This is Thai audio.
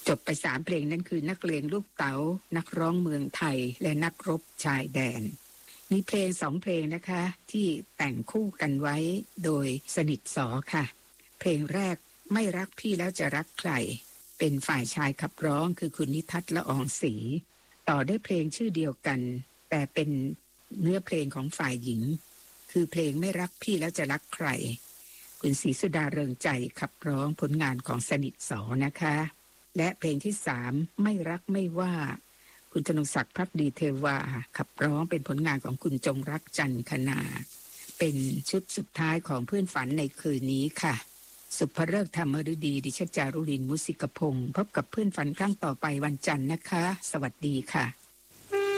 จบไป3เพลงนั่นคือนักเลงลูกเต๋านักร้องเมืองไทยและนักรบชายแดนมีเพลง2เพลงนะคะที่แต่งคู่กันไว้โดยสนิทสอค่ะเพลงแรกไม่รักพี่แล้วจะรักใครเป็นฝ่ายชายขับร้องคือคุณนิทัศน์ละอองศรีต่อด้วยเพลงชื่อเดียวกันแต่เป็นเนื้อเพลงของฝ่ายหญิงคือเพลงไม่รักพี่แล้วจะรักใครคุณศรีสุดาเริงใจขับร้องผลงานของสนิทสอนะคะและเพลงที่3ไม่รักไม่ว่าคุณธนงศักดิ์ภักดีเทวาขับร้องเป็นผลงานของคุณจงรักจันทร์คณาเป็นชุดสุดท้ายของเพื่อนฝันในคืนนี้ค่ะสุภฤกษ์ธรรมฤดีดิฉันจารุลินมุสิกพงศ์พบกับเพื่อนฝันครั้งต่อไปวันจันทร์นะคะสวัสดีค่ะ